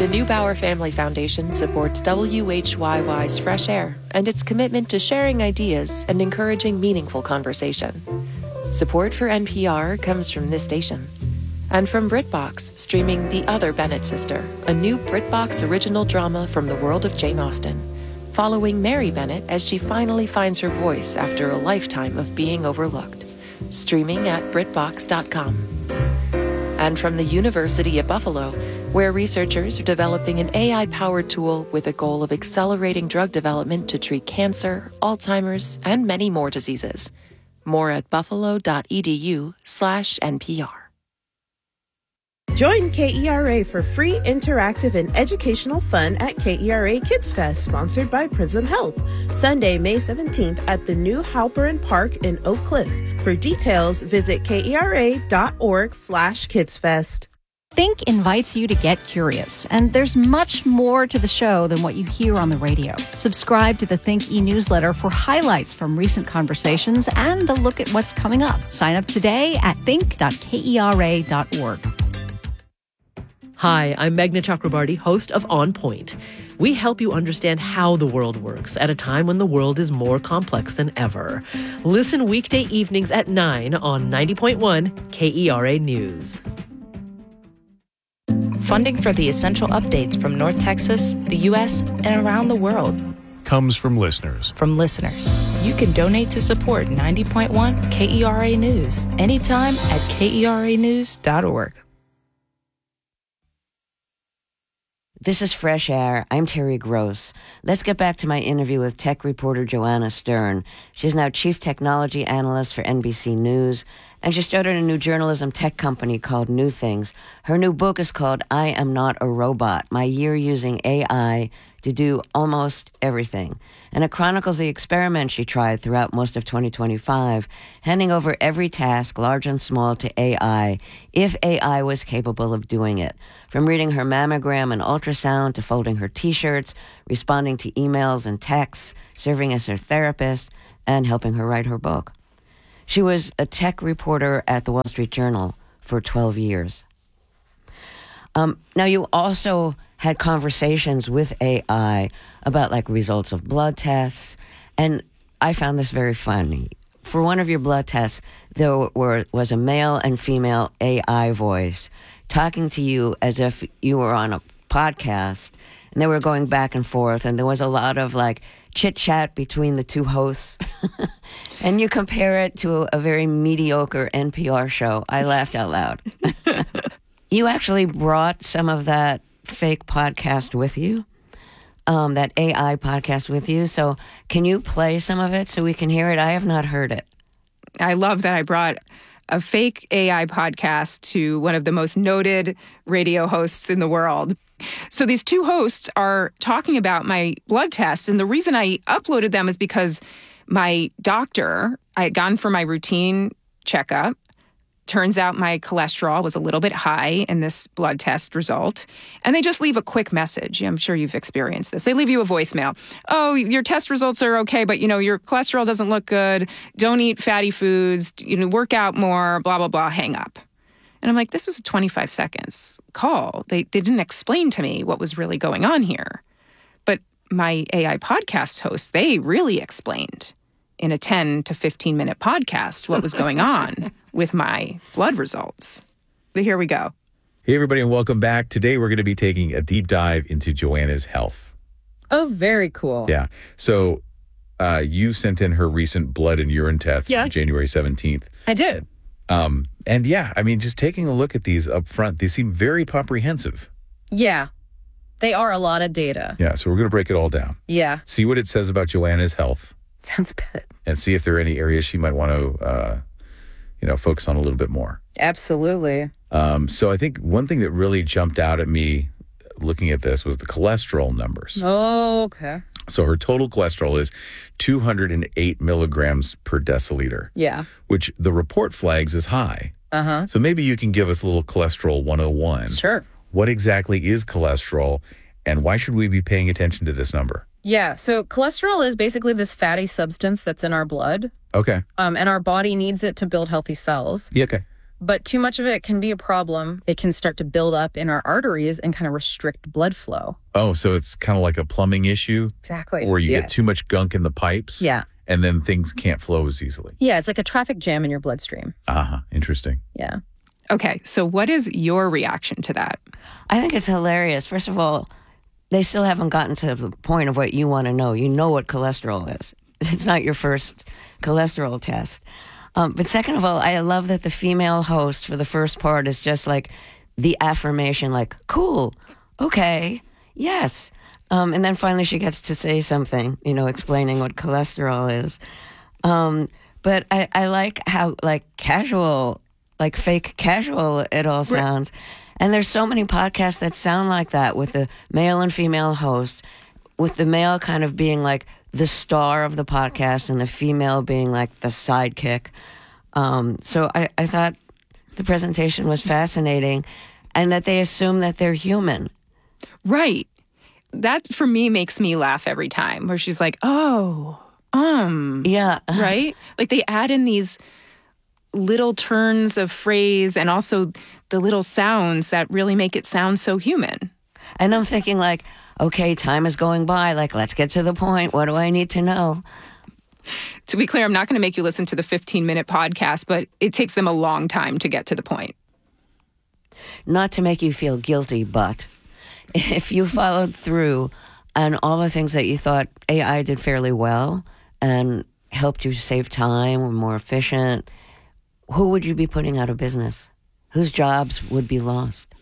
The Neubauer Family Foundation supports WHYY's Fresh Air and its commitment to sharing ideas and encouraging meaningful conversation. Support for NPR comes from this station and from BritBox, streaming The Other Bennett Sister, a new BritBox original drama from the world of Jane Austen, following Mary Bennett as she finally finds her voice after a lifetime of being overlooked. Streaming at BritBox.com. And from the University at Buffalo, where researchers are developing an AI-powered tool with a goal of accelerating drug development to treat cancer, Alzheimer's, and many more diseases. More at buffalo.edu/NPR. Join KERA for free interactive and educational fun at KERA Kids Fest, sponsored by Prism Health. Sunday, May 17th at the new Halperin Park in Oak Cliff. For details, visit kera.org/kidsfest. Think invites you to get curious, and there's much more to the show than what you hear on the radio. Subscribe to the Think e-newsletter for highlights from recent conversations and a look at what's coming up. Sign up today at think.kera.org. Hi, I'm Meghna Chakrabarty, host of On Point. We help you understand how the world works at a time when the world is more complex than ever. Listen weekday evenings at 9 on 90.1 KERA News. Funding for the essential updates from North Texas, the U.S., and around the world comes from listeners. You can donate to support 90.1 KERA News anytime at KERAnews.org. This is Fresh Air. I'm Terry Gross. Let's get back to my interview with tech reporter Joanna Stern. She's now chief technology analyst for NBC News, and she started a new journalism tech company called New Things. Her new book is called I Am Not a Robot, My Year Using AI to Do Almost Everything. And it chronicles the experiment she tried throughout most of 2025, handing over every task, large and small, to AI, if AI was capable of doing it. From reading her mammogram and ultrasound to folding her T-shirts, responding to emails and texts, serving as her therapist, and helping her write her book. She was a tech reporter at the Wall Street Journal for 12 years. Now, you also had conversations with AI about like results of blood tests, and I found this very funny. For one of your blood tests, there was a male and female AI voice talking to you as if you were on a podcast, and they were going back and forth, and there was a lot of like chit-chat between the two hosts. And you compare it to a very mediocre NPR show. I laughed out loud. You actually brought some of that fake podcast with you, that AI podcast with you. So can you play some of it so we can hear it? I have not heard it. I love that I brought a fake AI podcast to one of the most noted radio hosts in the world. So these two hosts are talking about my blood tests, and the reason I uploaded them is because my doctor, I had gone for my routine checkup. Turns out my cholesterol was a little bit high in this blood test result. And they just leave a quick message. I'm sure you've experienced this. They leave you a voicemail. Oh, your test results are okay, but, your cholesterol doesn't look good. Don't eat fatty foods. Work out more, blah, blah, blah. Hang up. And I'm like, this was a 25 seconds call. They didn't explain to me what was really going on here. But my AI podcast hosts, they really explained in a 10 to 15 minute podcast what was going on with my blood results. But here we go. Hey, everybody, and welcome back. Today, we're going to be taking a deep dive into Joanna's health. Oh, very cool. Yeah. So you sent in her recent blood and urine tests on January 17th. I did. And yeah, I mean, just taking a look at these up front, they seem very comprehensive. Yeah. They are a lot of data. Yeah. So we're going to break it all down. Yeah. See what it says about Joanna's health. Sounds good. And see if there are any areas she might want to, focus on a little bit more. Absolutely. So I think one thing that really jumped out at me looking at this was the cholesterol numbers. Oh, okay. So her total cholesterol is 208 milligrams per deciliter. Yeah. Which the report flags as high. Uh-huh. So maybe you can give us a little cholesterol 101. Sure. What exactly is cholesterol, and why should we be paying attention to this number? Yeah, so cholesterol is basically this fatty substance that's in our blood. Okay. And our body needs it to build healthy cells. Yeah, okay. but too much of it can be a problem. It can start to build up in our arteries and kind of restrict blood flow. Oh, so it's kind of like a plumbing issue? Exactly. Where you get too much gunk in the pipes? Yeah. And then things can't flow as easily. Yeah, it's like a traffic jam in your bloodstream. Interesting. Yeah. Okay, so what is your reaction to that? I think it's hilarious. First of all, they still haven't gotten to the point of what you want to know. You know what cholesterol is. It's not your first cholesterol test. But second of all, I love that the female host for the first part is just like the affirmation, like, cool, okay, yes. And then finally she gets to say something, explaining what cholesterol is. But I like how, like, casual, like fake casual it all sounds. And there's so many podcasts that sound like that, with the male and female host, with the male kind of being like the star of the podcast and the female being like the sidekick. So I thought the presentation was fascinating, and that they assume that they're human. Right. That, for me, makes me laugh every time, where she's like, yeah. Right? Like, they add in these little turns of phrase and also the little sounds that really make it sound so human. And I'm thinking, like, okay, time is going by. Like, let's get to the point. What do I need to know? To be clear, I'm not going to make you listen to the 15-minute podcast, but it takes them a long time to get to the point. Not to make you feel guilty, but if you followed through on all the things that you thought AI did fairly well and helped you save time or more efficient, who would you be putting out of business? Whose jobs would be lost?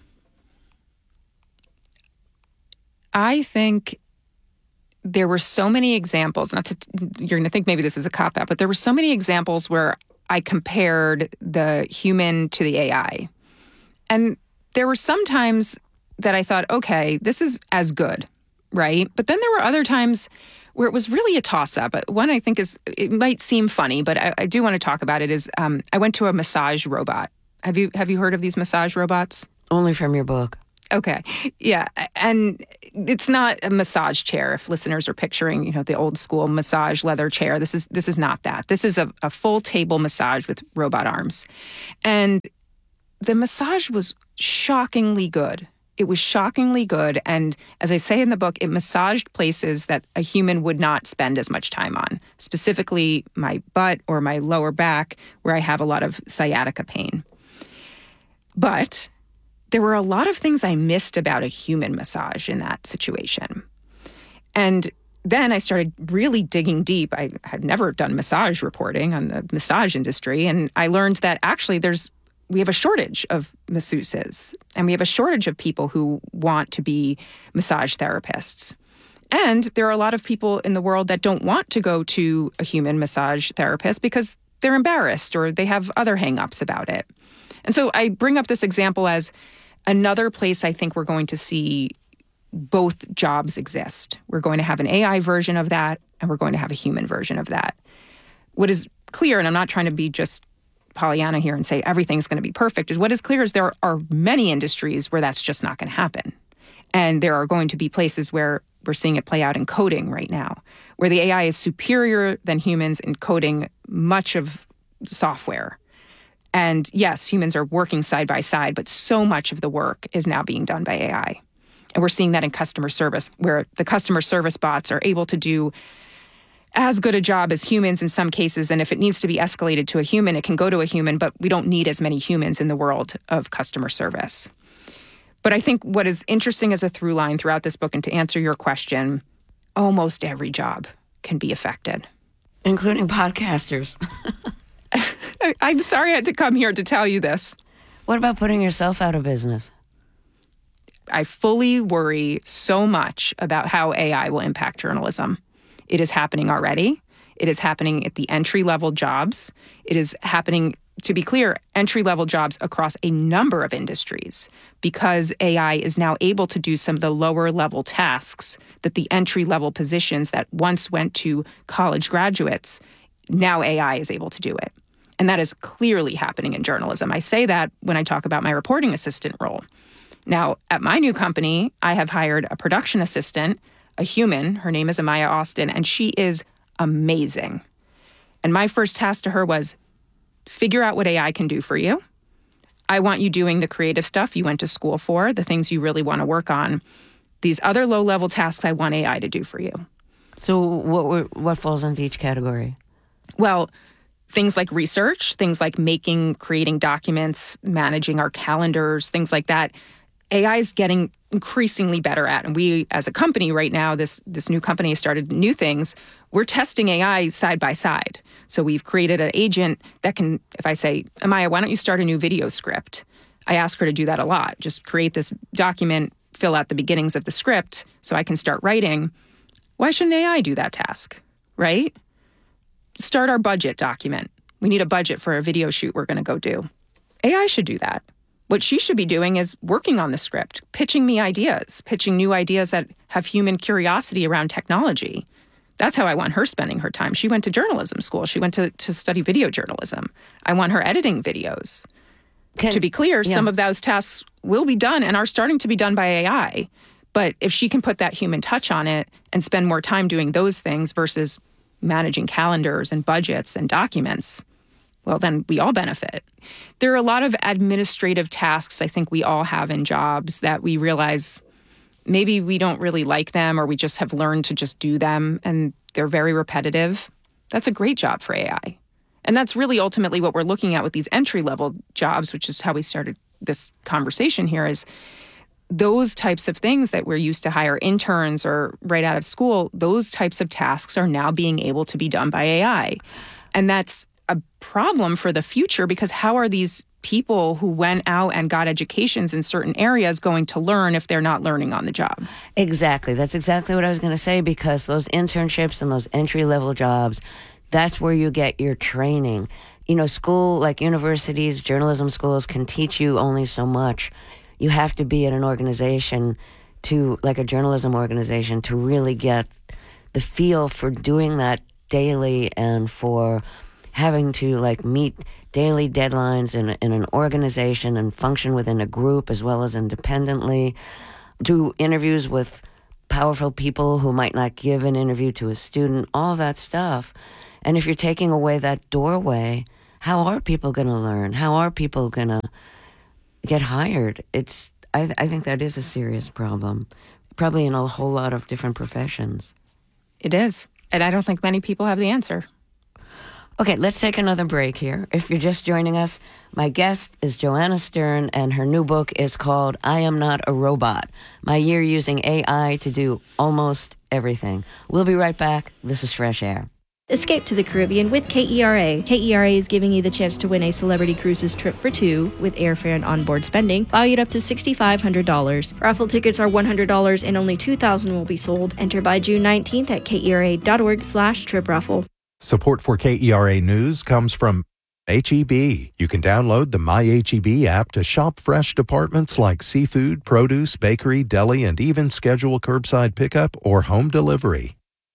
I think there were so many examples, you're going to think maybe this is a cop-out, but there were so many examples where I compared the human to the AI. And there were some times that I thought, okay, this is as good, right? But then there were other times where it was really a toss-up. One I think it might seem funny, but I do want to talk about it, is I went to a massage robot. Have you heard of these massage robots? Only from your book. Okay. Yeah. And it's not a massage chair. If listeners are picturing, the old school massage leather chair, this is not that. This is a full table massage with robot arms. And the massage was shockingly good. It was shockingly good. And as I say in the book, it massaged places that a human would not spend as much time on, specifically my butt or my lower back, where I have a lot of sciatica pain. But there were a lot of things I missed about a human massage in that situation. And then I started really digging deep. I had never done massage reporting on the massage industry, and I learned that actually we have a shortage of masseuses, and we have a shortage of people who want to be massage therapists. And there are a lot of people in the world that don't want to go to a human massage therapist because they're embarrassed or they have other hang-ups about it. And so I bring up this example as another place I think we're going to see both jobs exist. We're going to have an AI version of that, and we're going to have a human version of that. What is clear, and I'm not trying to be just Pollyanna here and say everything's going to be perfect, is what is clear is there are many industries where that's just not going to happen. And there are going to be places where we're seeing it play out in coding right now, where the AI is superior than humans in coding much of software. And yes, humans are working side by side, but so much of the work is now being done by AI. And we're seeing that in customer service, where the customer service bots are able to do as good a job as humans in some cases. And if it needs to be escalated to a human, it can go to a human, but we don't need as many humans in the world of customer service. But I think what is interesting as a through line throughout this book, and to answer your question, almost every job can be affected. Including podcasters. I'm sorry I had to come here to tell you this. What about putting yourself out of business? I fully worry so much about how AI will impact journalism. It is happening already. It is happening at the entry-level jobs. It is happening, to be clear, entry-level jobs across a number of industries, because AI is now able to do some of the lower-level tasks that the entry-level positions that once went to college graduates, now AI is able to do it. And that is clearly happening in journalism. I say that when I talk about my reporting assistant role. Now, at my new company, I have hired a production assistant, a human. Her name is Amaya Austin, and she is amazing. And my first task to her was figure out what AI can do for you, I want you doing the creative stuff you went to school for, the things you really want to work on. These other low-level tasks I want AI to do for you. So what falls into each category? Well, things like research, things like creating documents, managing our calendars, things like that. AI is getting increasingly better at. And we, as a company right now, this new company has started new things. We're testing AI side by side. So we've created an agent that can, if I say, Amaya, why don't you start a new video script? I ask her to do that a lot. Just create this document, fill out the beginnings of the script so I can start writing. Why shouldn't AI do that task, right? Start our budget document. We need a budget for a video shoot we're going to go do. AI should do that. What she should be doing is working on the script, pitching me ideas, pitching new ideas that have human curiosity around technology. That's how I want her spending her time. She went to journalism school. She went to study video journalism. I want her editing videos. To be clear, some of those tasks will be done and are starting to be done by AI. But if she can put that human touch on it and spend more time doing those things versus managing calendars and budgets and documents, well, then we all benefit. There are a lot of administrative tasks I think we all have in jobs that we realize maybe we don't really like them or we just have learned to just do them and they're very repetitive. That's a great job for AI. And that's really ultimately what we're looking at with these entry-level jobs, which is how we started this conversation here, is those types of things that we're used to hire interns or right out of school, those types of tasks are now being able to be done by AI. And that's a problem for the future because how are these people who went out and got educations in certain areas going to learn if they're not learning on the job? Exactly. That's exactly what I was going to say, because those internships and those entry-level jobs, that's where you get your training. You know, school, like universities, journalism schools can teach you only so much. You have to be in an organization like a journalism organization, to really get the feel for doing that daily and for having to like meet daily deadlines in an organization and function within a group as well as independently, do interviews with powerful people who might not give an interview to a student, all that stuff. And if you're taking away that doorway, how are people going to learn? How are people going to get hired? I think that is a serious problem, probably in a whole lot of different professions. It is. And I don't think many people have the answer. Okay, let's take another break here. If you're just joining us, my guest is Joanna Stern, and her new book is called I Am Not a Robot, My Year Using AI to Do Almost Everything. We'll be right back. This is Fresh Air. Escape to the Caribbean with KERA. KERA is giving you the chance to win a Celebrity Cruises trip for two with airfare and onboard spending, valued up to $6,500. Raffle tickets are $100 and only 2,000 will be sold. Enter by June 19th at kera.org/trip raffle. Support for KERA News comes from H-E-B. You can download the My H-E-B app to shop fresh departments like seafood, produce, bakery, deli, and even schedule curbside pickup or home delivery.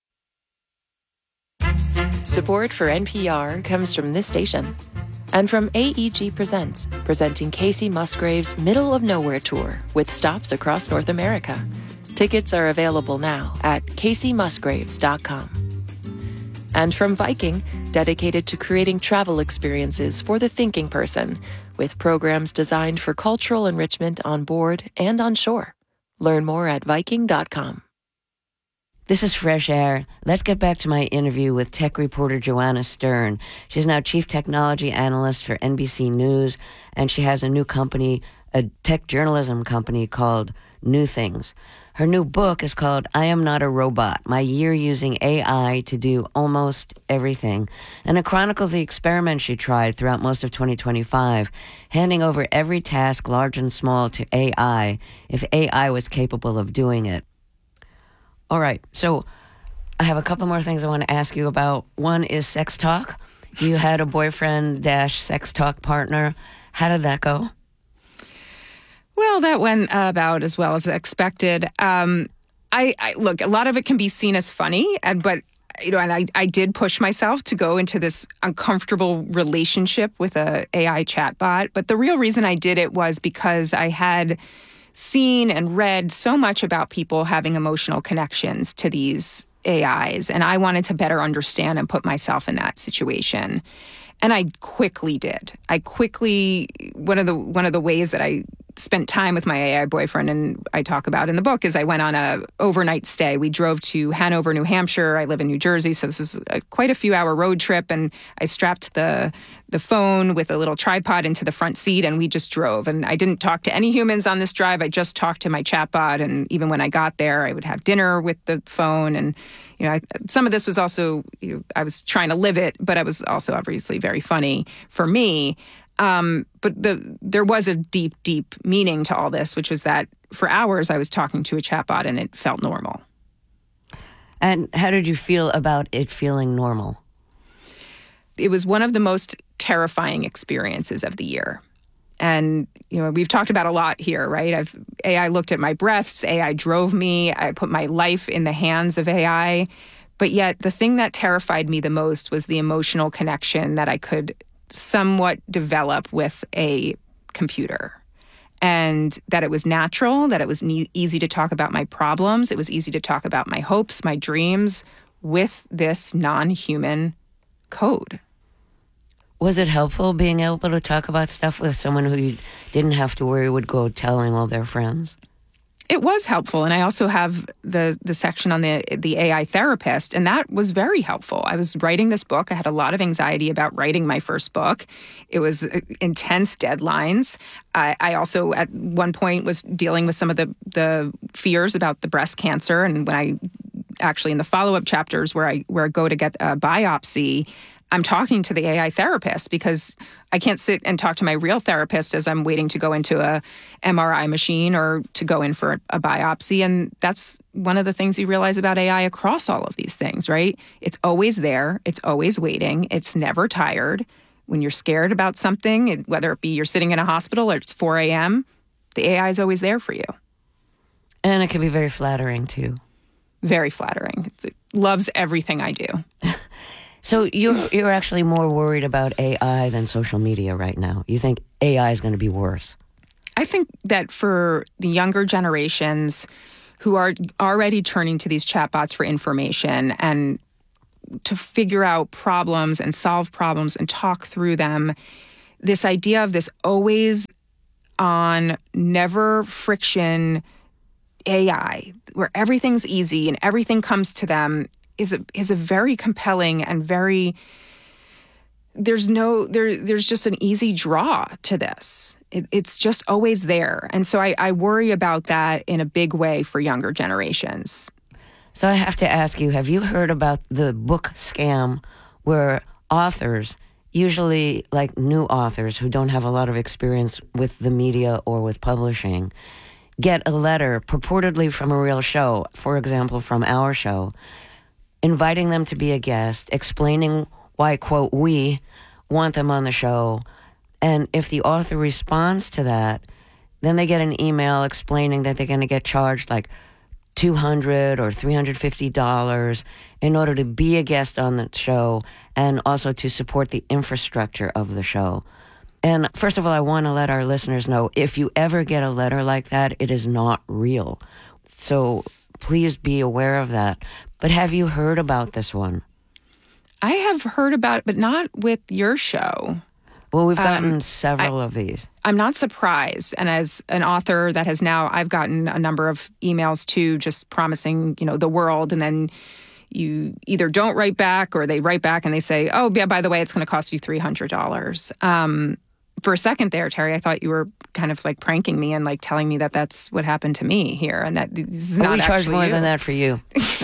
Support for NPR comes from this station and from AEG Presents, presenting Casey Musgrave's Middle of Nowhere Tour with stops across North America. Tickets are available now at caseymusgraves.com. And from Viking, dedicated to creating travel experiences for the thinking person, with programs designed for cultural enrichment on board and on shore. Learn more at Viking.com. This is Fresh Air. Let's get back to my interview with tech reporter Joanna Stern. She's now chief technology analyst for NBC News, and she has a new company, a tech journalism company called New Things. Her new book is called I Am Not a Robot, My Year Using AI to Do Almost Everything. And it chronicles the experiments she tried throughout most of 2025, handing over every task, large and small, to AI, if AI was capable of doing it. All right, so I have a couple more things I want to ask you about. One is sex talk. You had a boyfriend-sex talk partner. How did that go? Well, that went about as well as expected. I look, a lot of it can be seen as funny, but I did push myself to go into this uncomfortable relationship with a AI chatbot. But the real reason I did it was because I had seen and read so much about people having emotional connections to these AIs, and I wanted to better understand and put myself in that situation. And I quickly did. One of the ways that I spent time with my AI boyfriend, and I talk about in the book, is I went on a overnight stay. We drove to Hanover, New Hampshire. I live in New Jersey, so this was quite a few hour road trip, and I strapped the phone with a little tripod into the front seat, and we just drove. And I didn't talk to any humans on this drive. I just talked to my chatbot, and even when I got there, I would have dinner with the phone. And some of this was also, I was trying to live it, but I was also obviously very funny for me. But there was a deep, deep meaning to all this, which was that for hours I was talking to a chatbot and it felt normal. And how did you feel about it feeling normal? It was one of the most terrifying experiences of the year. And, we've talked about a lot here, right? AI looked at my breasts, AI drove me, I put my life in the hands of AI. But yet the thing that terrified me the most was the emotional connection that I could somewhat develop with a computer. And that it was natural, that it was easy to talk about my problems, it was easy to talk about my hopes, my dreams with this non-human code. Was it helpful being able to talk about stuff with someone who you didn't have to worry would go telling all their friends? It was helpful. And I also have the section on the AI therapist, and that was very helpful. I was writing this book. I had a lot of anxiety about writing my first book. It was intense deadlines. I also, at one point, was dealing with some of the fears about the breast cancer. And when I actually, in the follow-up chapters where I go to get a biopsy, I'm talking to the AI therapist because I can't sit and talk to my real therapist as I'm waiting to go into a MRI machine or to go in for a biopsy. And that's one of the things you realize about AI across all of these things, right? It's always there. It's always waiting. It's never tired. When you're scared about something, whether it be you're sitting in a hospital or it's 4 a.m., the AI is always there for you. And it can be very flattering, too. Very flattering. It loves everything I do. So you're actually more worried about AI than social media right now. You think AI is going to be worse? I think that for the younger generations who are already turning to these chatbots for information and to figure out problems and solve problems and talk through them, this idea of this always on, never friction AI, where everything's easy and everything comes to them, is a very compelling and very, there's just an easy draw to this. It's just always there. And so I worry about that in a big way for younger generations. So I have to ask you, have you heard about the book scam where authors, usually like new authors who don't have a lot of experience with the media or with publishing, get a letter purportedly from a real show, for example, from our show, inviting them to be a guest, explaining why, quote, we want them on the show. And if the author responds to that, then they get an email explaining that they're going to get charged like $200 or $350 in order to be a guest on the show and also to support the infrastructure of the show. And first of all, I want to let our listeners know, if you ever get a letter like that, it is not real. So please be aware of that. But have you heard about this one? I have heard about it, but not with your show. Well, we've gotten several of these. I'm not surprised. And as an author that has now, I've gotten a number of emails too, just promising, the world. And then you either don't write back or they write back and they say, oh, yeah, by the way, it's going to cost you $300. For a second there, Terry, I thought you were kind of like pranking me and like telling me that that's what happened to me here and that this is not actually we charge more than that for you.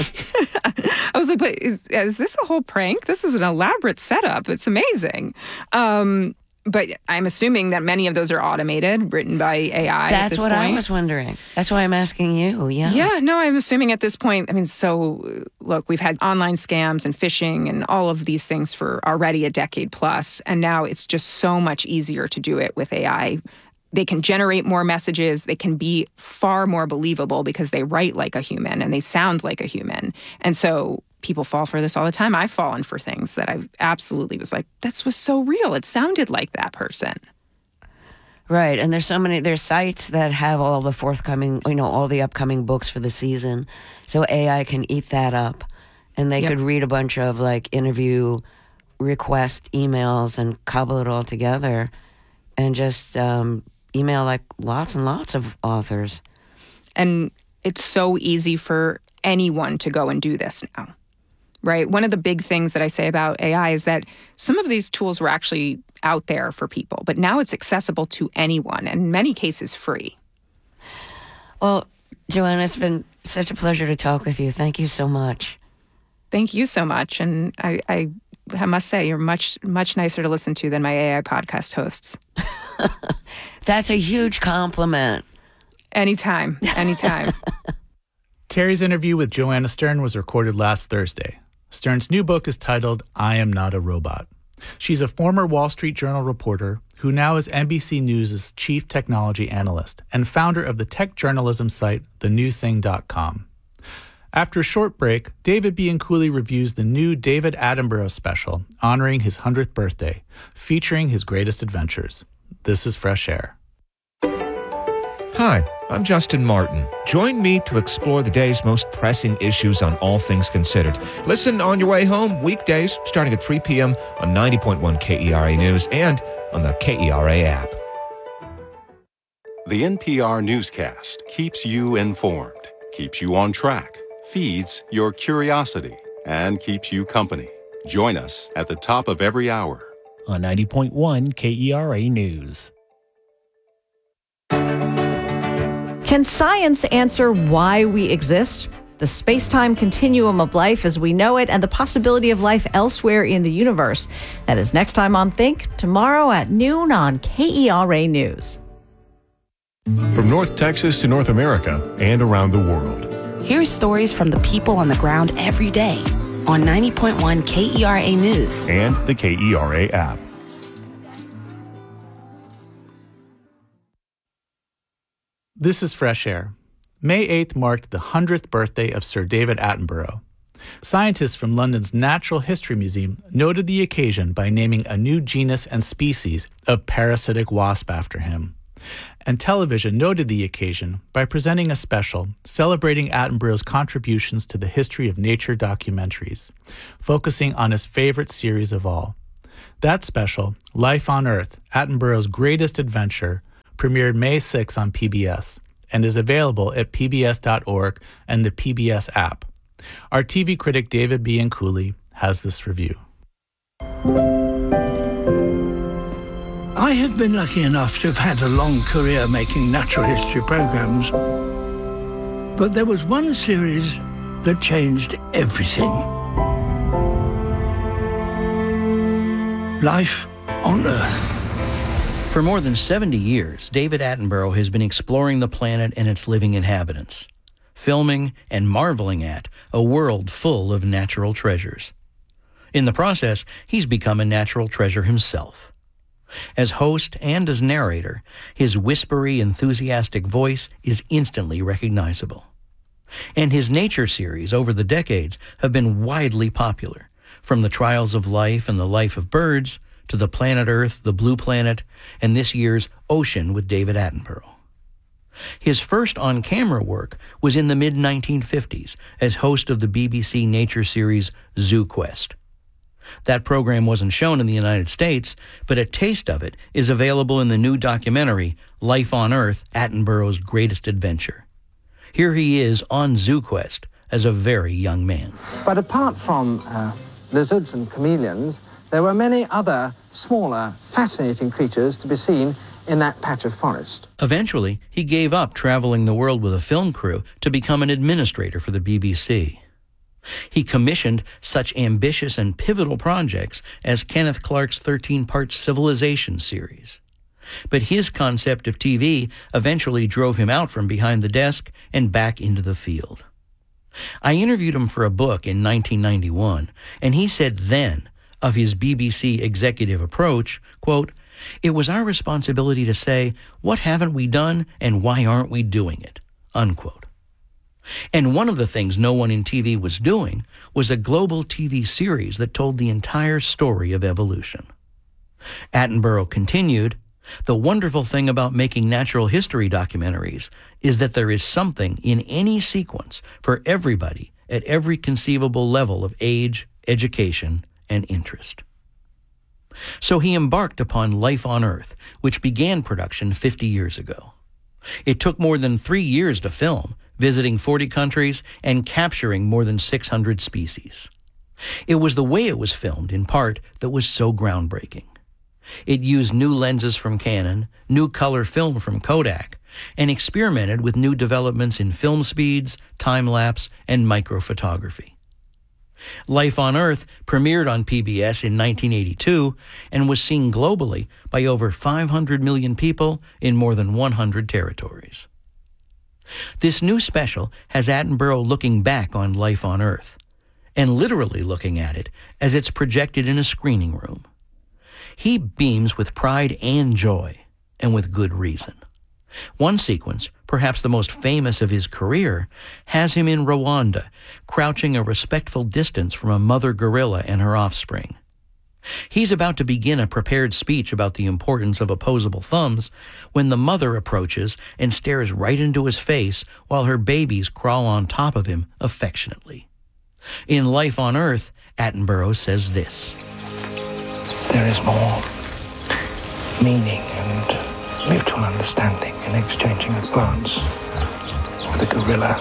I was like, but is this a whole prank? This is an elaborate setup. It's amazing. But I'm assuming that many of those are automated, written by AI. That's what I was wondering. That's why I'm asking you. Yeah. Yeah, no, I'm assuming at this point, so look, we've had online scams and phishing and all of these things for already a decade plus. And now it's just so much easier to do it with AI. They can generate more messages. They can be far more believable because they write like a human and they sound like a human. And so people fall for this all the time. I've fallen for things that I absolutely was like, that was so real. It sounded like that person. Right. And there's sites that have all the forthcoming, all the upcoming books for the season. So AI can eat that up and they could read a bunch of like interview request emails and cobble it all together and just email like lots and lots of authors. And it's so easy for anyone to go and do this now, right? One of the big things that I say about AI is that some of these tools were actually out there for people, but now it's accessible to anyone, and in many cases free. Well, Joanna, it's been such a pleasure to talk with you. Thank you so much. Thank you so much. And I must say, you're much, much nicer to listen to than my AI podcast hosts. That's a huge compliment. Anytime. Terry's interview with Joanna Stern was recorded last Thursday. Stern's new book is titled I Am Not a Robot. She's a former Wall Street Journal reporter who now is NBC News' chief technology analyst and founder of the tech journalism site thenewthing.com. After a short break, David Bianculli reviews the new David Attenborough special honoring his 100th birthday, featuring his greatest adventures. This is Fresh Air. Hi, I'm Justin Martin. Join me to explore the day's most pressing issues on All Things Considered. Listen on your way home weekdays starting at 3 p.m. on 90.1 KERA News and on the KERA app. The NPR newscast keeps you informed, keeps you on track, feeds your curiosity, and keeps you company. Join us at the top of every hour on 90.1 KERA News. Can science answer why we exist? The space-time continuum of life as we know it and the possibility of life elsewhere in the universe. That is next time on Think, tomorrow at noon on KERA News. From North Texas to North America and around the world. Here's stories from the people on the ground every day on 90.1 KERA News and the KERA app. This is Fresh Air. May 8th marked the 100th birthday of Sir David Attenborough. Scientists from London's Natural History Museum noted the occasion by naming a new genus and species of parasitic wasp after him. And television noted the occasion by presenting a special celebrating Attenborough's contributions to the history of nature documentaries, focusing on his favorite series of all. That special, Life on Earth, Attenborough's Greatest Adventure, premiered May 6 on PBS and is available at pbs.org and the PBS app. Our TV critic David Bianculli has this review. I have been lucky enough to have had a long career making natural history programs, but there was one series that changed everything. Life on Earth. For more than 70 years, David Attenborough has been exploring the planet and its living inhabitants, filming and marveling at a world full of natural treasures. In the process, he's become a natural treasure himself. As host and as narrator, his whispery, enthusiastic voice is instantly recognizable. And his nature series over the decades have been widely popular, from the trials of life and the life of birds to the planet Earth, the Blue Planet, and this year's Ocean with David Attenborough. His first on-camera work was in the mid-1950s as host of the BBC nature series Zoo Quest. That program wasn't shown in the United States, but a taste of it is available in the new documentary Life on Earth, Attenborough's Greatest Adventure. Here he is on Zoo Quest as a very young man. But apart from lizards and chameleons, there were many other smaller, fascinating creatures to be seen in that patch of forest. Eventually, he gave up traveling the world with a film crew to become an administrator for the BBC. He commissioned such ambitious and pivotal projects as Kenneth Clark's 13-part Civilization series. But his concept of TV eventually drove him out from behind the desk and back into the field. I interviewed him for a book in 1991, and he said then of his BBC executive approach, quote, "It was our responsibility to say, what haven't we done and why aren't we doing it?" Unquote. And one of the things no one in TV was doing was a global TV series that told the entire story of evolution. Attenborough continued, "The wonderful thing about making natural history documentaries is that there is something in any sequence for everybody at every conceivable level of age, education, and interest." So he embarked upon Life on Earth, which began production 50 years ago. It took more than 3 years to film, visiting 40 countries and capturing more than 600 species. It was the way it was filmed, in part, that was so groundbreaking. It used new lenses from Canon, new color film from Kodak, and experimented with new developments in film speeds, time-lapse, and microphotography. Life on Earth premiered on PBS in 1982 and was seen globally by over 500 million people in more than 100 territories. This new special has Attenborough looking back on Life on Earth, and literally looking at it as it's projected in a screening room. He beams with pride and joy, and with good reason. One sequence, perhaps the most famous of his career, has him in Rwanda, crouching a respectful distance from a mother gorilla and her offspring. He's about to begin a prepared speech about the importance of opposable thumbs when the mother approaches and stares right into his face while her babies crawl on top of him affectionately. In Life on Earth, Attenborough says this: "There is more meaning and mutual understanding in exchanging a glance with a gorilla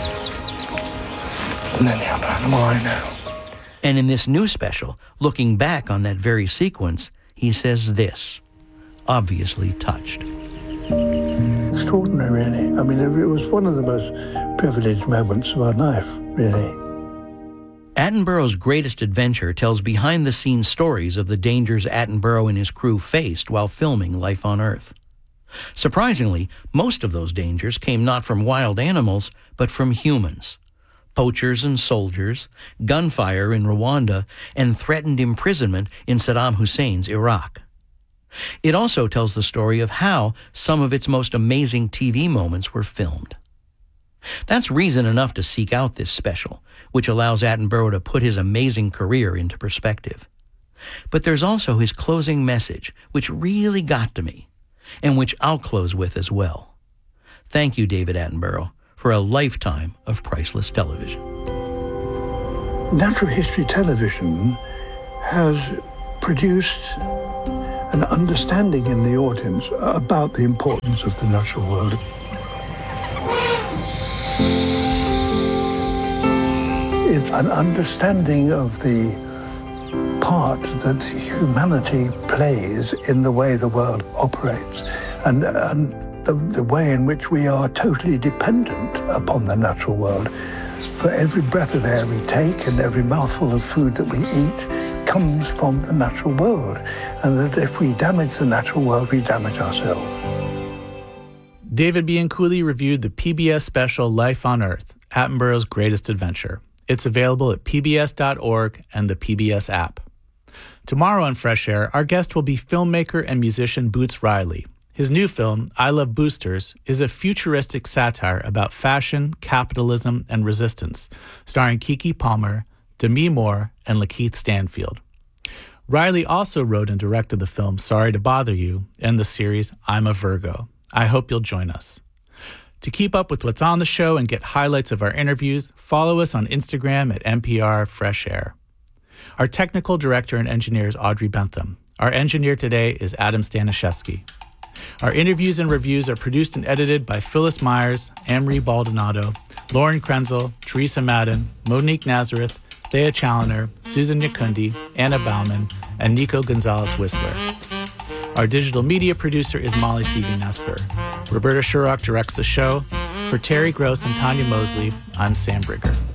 than any other animal I know." And in this new special, looking back on that very sequence, he says this, obviously touched. Extraordinary, really. I mean, it was one of the most privileged moments of our life, really. Attenborough's greatest adventure tells behind-the-scenes stories of the dangers Attenborough and his crew faced while filming Life on Earth. Surprisingly, most of those dangers came not from wild animals, but from humans. Poachers and soldiers, gunfire in Rwanda, and threatened imprisonment in Saddam Hussein's Iraq. It also tells the story of how some of its most amazing TV moments were filmed. That's reason enough to seek out this special, which allows Attenborough to put his amazing career into perspective. But there's also his closing message, which really got to me, and which I'll close with as well. Thank you, David Attenborough, for a lifetime of priceless television. Natural history television has produced an understanding in the audience about the importance of the natural world. It's an understanding of the part that humanity plays in the way the world operates, and the way in which we are totally dependent upon the natural world. For every breath of air we take and every mouthful of food that we eat comes from the natural world, and that if we damage the natural world, we damage ourselves. David Bianculli reviewed the PBS special Life on Earth, Attenborough's Greatest Adventure. It's available at pbs.org and the PBS app. Tomorrow on Fresh Air, our guest will be filmmaker and musician Boots Riley. His new film, I Love Boosters, is a futuristic satire about fashion, capitalism, and resistance, starring Keke Palmer, Demi Moore, and Lakeith Stanfield. Riley also wrote and directed the film Sorry to Bother You and the series I'm a Virgo. I hope you'll join us. To keep up with what's on the show and get highlights of our interviews, follow us on Instagram at NPR Fresh Air. Our technical director and engineer is Audrey Bentham. Our engineer today is Adam Staniszewski. Our interviews and reviews are produced and edited by Phyllis Myers, Anne-Marie Baldonado, Lauren Krenzel, Teresa Madden, Monique Nazareth, Thea Challoner, Susan Nyakundi, Anna Bauman, and Nico Gonzalez-Whistler. Our digital media producer is Molly Siegen-Nesper. Roberta Shurrock directs the show. For Terry Gross and Tanya Mosley, I'm Sam Brigger.